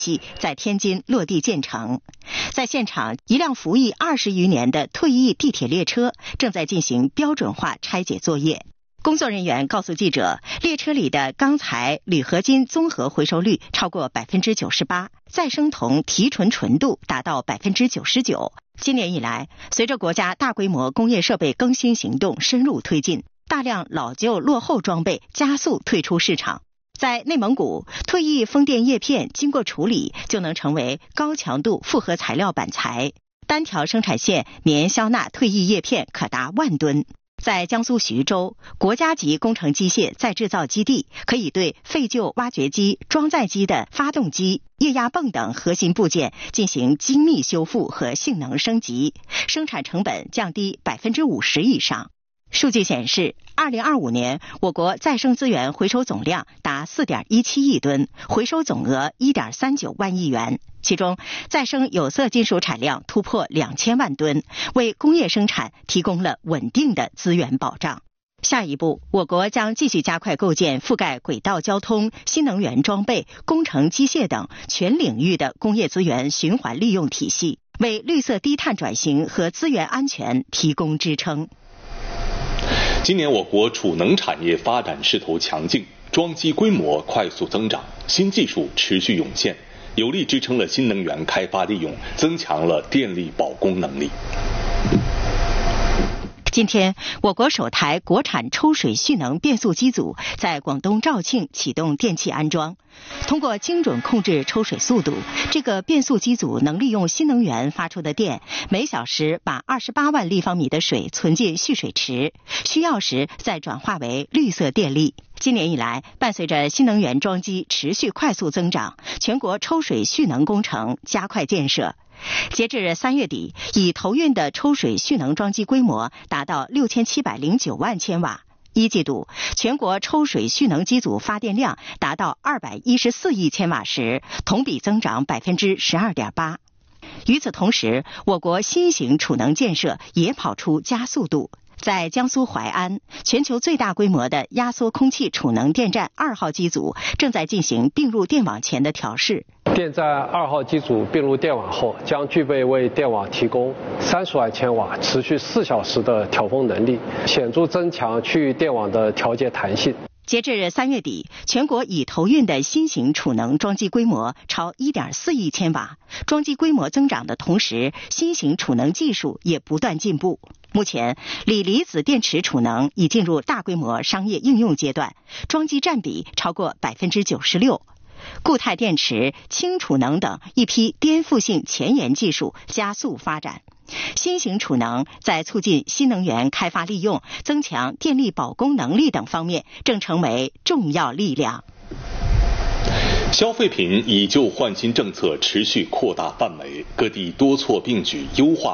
在天津落地建成。在现场，一辆服役20余年的退役地铁列车正在进行标准化拆解作业。工作人员告诉记者，列车里的钢材、铝合金综合回收率超过 98%， 再生铜提纯纯度达到 99%。今年以来，随着国家大规模工业设备更新行动深入推进，大量老旧落后装备加速退出市场。在内蒙古，退役风电叶片经过处理就能成为高强度复合材料板材，单条生产线年销纳退役叶片可达10000吨。在江苏徐州，国家级工程机械再制造基地可以对废旧挖掘机、装载机的发动机、液压泵等核心部件进行精密修复和性能升级，生产成本降低 50% 以上。数据显示，2025年我国再生资源回收总量达 4.17 亿吨，回收总额 1.39万亿元。其中，再生有色金属产量突破2000万吨，为工业生产提供了稳定的资源保障。下一步，我国将继续加快构建覆盖轨道交通、新能源装备、工程机械等全领域的工业资源循环利用体系，为绿色低碳转型和资源安全提供支撑。 今年我国储能产业发展势头强劲，装机规模快速增长，新技术持续涌现，有力支撑了新能源开发利用，增强了电力保供能力。 今天，我国首台国产抽水蓄能变速机组在广东肇庆启动电气安装。通过精准控制抽水速度，这个变速机组能利用新能源发出的电，每小时把28万立方米的水存进蓄水池，需要时再转化为绿色电力。今年以来，伴随着新能源装机持续快速增长，全国抽水蓄能工程加快建设。截至3月底，已投运的抽水蓄能装机规模达到6709万千瓦。一季度，全国抽水蓄能机组发电量达到214亿千瓦时，同比增长 12.8%。与此同时，我国新型储能建设也跑出加速度。在江苏淮安，全球最大规模的压缩空气储能电站2号机组正在进行并入电网前的调试。 电站2号机组并入电网后，将具备为电网提供30万千瓦、持续4小时的调峰能力，显著增强区域电网的调节弹性。 截至3月底，全国已投运的新型储能装机规模超 1.4 亿千瓦。装机规模增长的同时，新型储能技术也不断进步。目前，锂离子电池储能已进入大规模商业应用阶段，装机占比超过 96%。固态电池、氢储能等一批颠覆性前沿技术加速发展。新型储能在促进新能源开发利用、增强电力保供能力等方面正成为重要力量。 消费品以旧换新政策持续扩大范围，各地多措并举优化